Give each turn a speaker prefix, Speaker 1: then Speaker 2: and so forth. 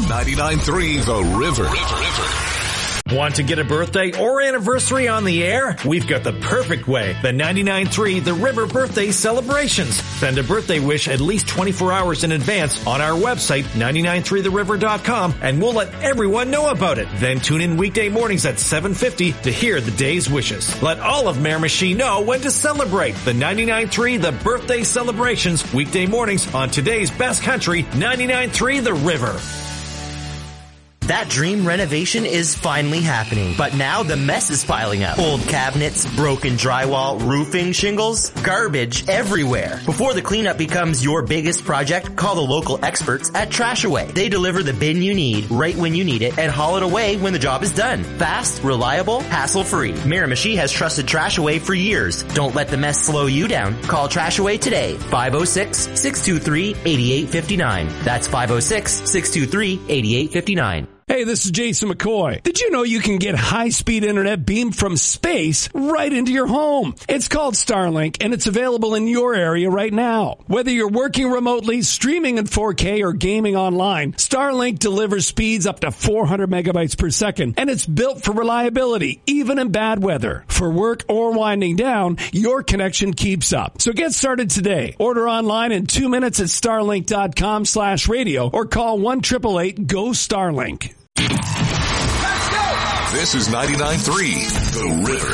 Speaker 1: 99.3 The River.
Speaker 2: Want to get a birthday or anniversary on the air? We've got the perfect way. The 99.3 The River Birthday Celebrations. Send a birthday wish at least 24 hours in advance on our website, 993theriver.com, and we'll let everyone know about it. Then tune in weekday mornings at 7:50 to hear the day's wishes. Let all of Miramichi know when to celebrate. The 99.3 The Birthday Celebrations, weekday mornings on today's best country, 99.3 The River.
Speaker 3: That dream renovation is finally happening, but now the mess is piling up. Old cabinets, broken drywall, roofing, shingles, garbage everywhere. Before the cleanup becomes your biggest project, call the local experts at Trash Away. They deliver the bin you need right when you need it and haul it away when the job is done. Fast, reliable, hassle-free. Miramichi has trusted Trash Away for years. Don't let the mess slow you down. Call Trash Away today. 506-623-8859. That's 506-623-8859.
Speaker 4: Hey, this is Jason McCoy. Did you know you can get high-speed internet beamed from space right into your home? It's called Starlink, and it's available in your area right now. Whether you're working remotely, streaming in 4K, or gaming online, Starlink delivers speeds up to 400 megabytes per second, and it's built for reliability, even in bad weather. For work or winding down, your connection keeps up. So get started today. Order online in 2 minutes at starlink.com/radio or call 1-888-GO-STARLINK.
Speaker 1: This is 99.3 The River.